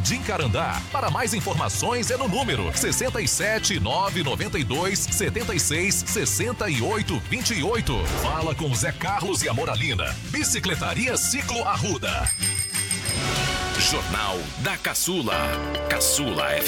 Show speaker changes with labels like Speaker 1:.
Speaker 1: Jardim Carandá. Para mais informações é no número 67 992 76 68 28. Fala com Zé Carlos e a Moralina. Bicicletaria Ciclo Arruda.
Speaker 2: Jornal da Caçula. Caçula